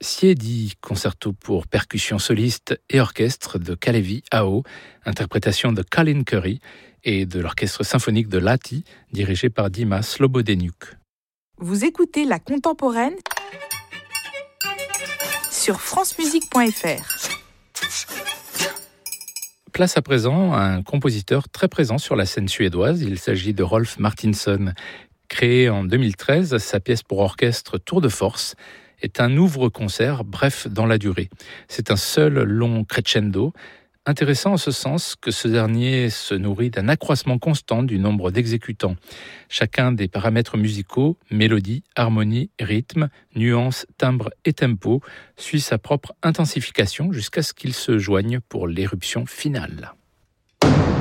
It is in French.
Siedi, concerto pour percussion soliste et orchestre de Kalevi Ao, interprétation de Colin Currie et de l'orchestre symphonique de Lahti, dirigé par Dima Slobodeniuk. Vous écoutez La Contemporaine sur francemusique.fr. Place à présent à un compositeur très présent sur la scène suédoise. Il s'agit de Rolf Martinsson. Créé en 2013, sa pièce pour orchestre Tour de force est un ouvre-concert bref dans la durée. C'est un seul long crescendo, intéressant en ce sens que ce dernier se nourrit d'un accroissement constant du nombre d'exécutants. Chacun des paramètres musicaux, mélodie, harmonie, rythme, nuances, timbre et tempo, suit sa propre intensification jusqu'à ce qu'il se joigne pour l'éruption finale.